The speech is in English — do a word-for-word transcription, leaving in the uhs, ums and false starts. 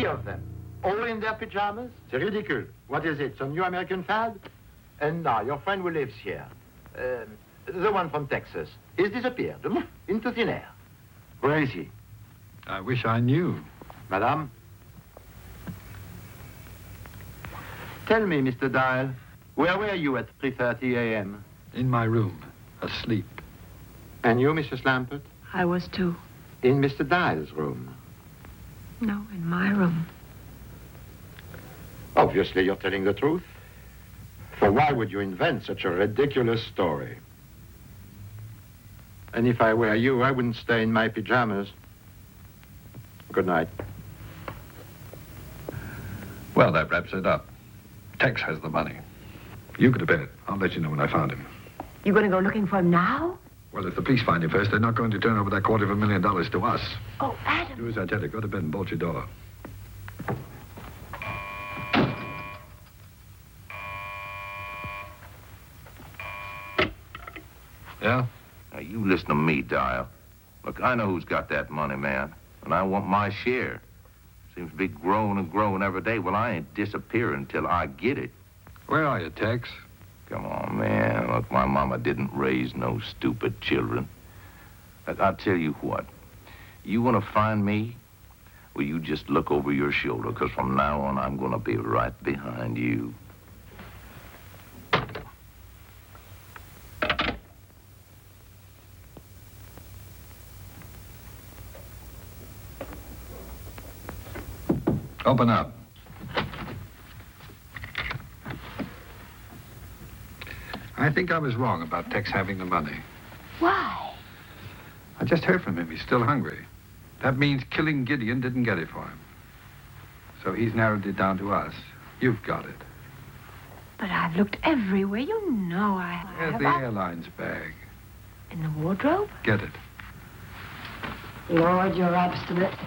of them. All in their pajamas? C'est ridicule. What is it, some new American fad? And now, your friend who lives here, uh, the one from Texas, is disappeared, hmm? Into thin air. Where is he? I wish I knew. Madame? Tell me, Mister Dial, where were you at three thirty a m? In my room, asleep. And you, Missus Lampert? I was too. In Mister Dial's room? No, in my room. Obviously, you're telling the truth. For why would you invent such a ridiculous story? And if I were you, I wouldn't stay in my pajamas. Good night. Well, that wraps it up. Tex has the money. You go to bed. I'll let you know when I found him. You going to go looking for him now? Well, if the police find him first, they're not going to turn over that quarter of a million dollars to us. Oh, Adam. Do as I tell you. Go to bed and bolt your door. Yeah? Now, you listen to me, Dial. Look, I know who's got that money, man, and I want my share. Seems to be growing and growing every day. Well, I ain't disappearing until I get it. Where are you, Tex? Come on, man. Look, my mama didn't raise no stupid children. Look, I'll tell you what. You want to find me? Well, you just look over your shoulder, because from now on, I'm going to be right behind you. Open up. I think I was wrong about Tex having the money. Why? I just heard from him. He's still hungry. That means killing Gideon didn't get it for him. So he's narrowed it down to us. You've got it. But I've looked everywhere. You know I Where's have. the I- airline's bag? In the wardrobe? Get it. Lord, you're obstinate.